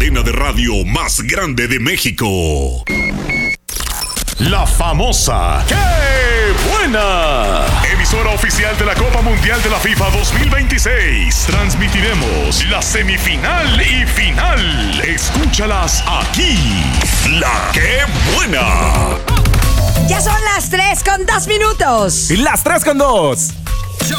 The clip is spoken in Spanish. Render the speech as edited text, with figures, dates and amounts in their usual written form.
cadena de radio más grande de México. La famosa ¡Qué buena! Emisora oficial de la Copa Mundial de la FIFA 2026. Transmitiremos la semifinal y final. Escúchalas aquí. La ¡Qué buena! Ya son las 3:02. Y las 3:02.